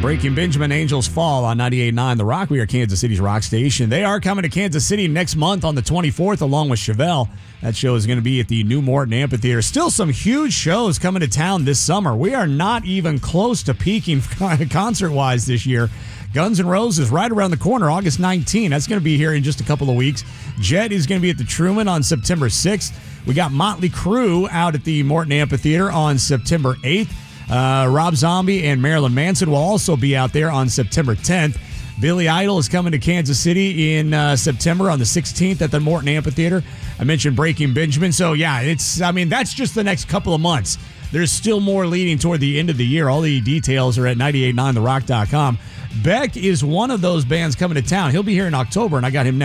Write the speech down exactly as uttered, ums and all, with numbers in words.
Breaking Benjamin, Angels Fall on ninety-eight point nine The Rock. We are Kansas City's rock station. They are coming to Kansas City next month on the twenty-fourth along with Chevelle. That show is going to be at the New Morton Amphitheater. Still some huge shows coming to town this summer. We are not even close to peaking concert-wise this year. Guns N' Roses right around the corner, August nineteenth. That's going to be here in just a couple of weeks. Jet is going to be at the Truman on September sixth. We got Motley Crue out at the Morton Amphitheater on September eighth. Uh, Rob Zombie and Marilyn Manson will also be out there on September tenth. Billy Idol is coming to Kansas City in uh, September on the sixteenth at the Morton Amphitheater. I mentioned Breaking Benjamin. So, yeah, it's, I mean, that's just the next couple of months. There's still more leading toward the end of the year. All the details are at ninety-eight point nine the rock dot com. Beck is one of those bands coming to town. He'll be here in October, and I got him next.